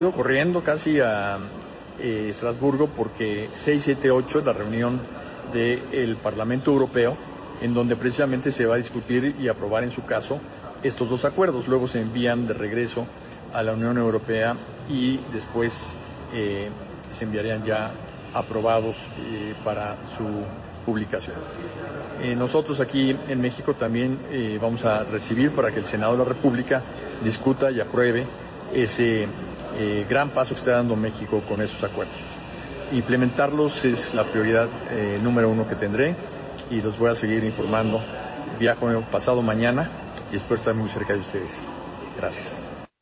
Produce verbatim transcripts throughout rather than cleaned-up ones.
Corriendo casi a eh, Estrasburgo porque seis, siete, ocho es la reunión del Parlamento Europeo en donde precisamente se va a discutir y aprobar en su caso estos dos acuerdos. Luego se envían de regreso a la Unión Europea y después eh, se enviarían ya aprobados eh, para su publicación. Eh, nosotros aquí en México también eh, vamos a recibir para que el Senado de la República discuta y apruebe ese eh, gran paso que está dando México con esos acuerdos. Implementarlos es la prioridad eh, número uno que tendré y los voy a seguir informando. Viajo pasado mañana y espero estar muy cerca de ustedes. Gracias.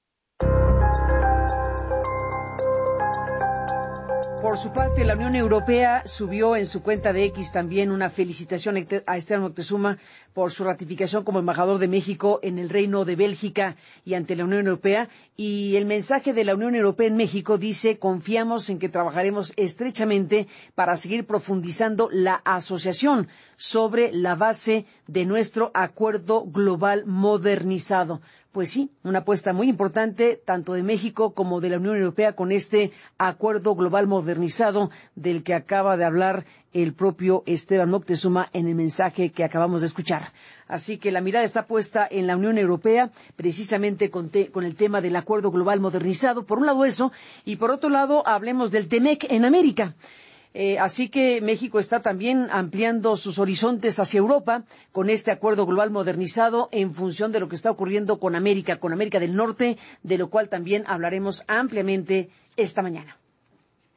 Por su parte, la Unión Europea subió en su cuenta de X también una felicitación a Esteban Moctezuma por su ratificación como embajador de México en el Reino de Bélgica y ante la Unión Europea. Y el mensaje de la Unión Europea en México dice: confiamos en que trabajaremos estrechamente para seguir profundizando la asociación sobre la base de nuestro acuerdo global modernizado. Pues sí, una apuesta muy importante tanto de México como de la Unión Europea con este acuerdo global modernizado del que acaba de hablar el propio Esteban Moctezuma en el mensaje que acabamos de escuchar. Así que la mirada está puesta en la Unión Europea, precisamente con, te, con el tema del acuerdo global modernizado. Por un lado eso, y por otro lado hablemos del TEMEC en América. Eh, así que México está también ampliando sus horizontes hacia Europa con este acuerdo global modernizado en función de lo que está ocurriendo con América, con América del Norte, de lo cual también hablaremos ampliamente esta mañana.